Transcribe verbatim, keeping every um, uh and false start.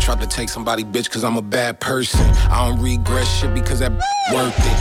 tried to take somebody bitch cause I'm a bad person. I don't regret shit because that worth it.